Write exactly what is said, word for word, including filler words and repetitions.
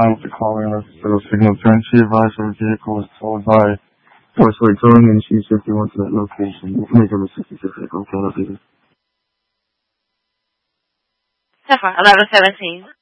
I'm calling us for a signal turn. She advised her vehicle was towed by Force Lake Drilling and she said she went to that location. You can make her a sixty-six vehicle. Okay, that'll be it. eleven seventeen.